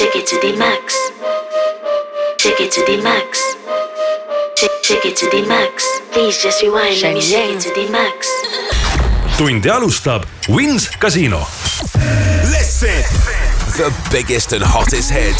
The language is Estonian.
Shake it to the max. Shake it to the max. Shake it to the max. Please just rewind. Let me shake it to the max. Tundi alustab Wins Casino. Listen. The biggest and hottest hits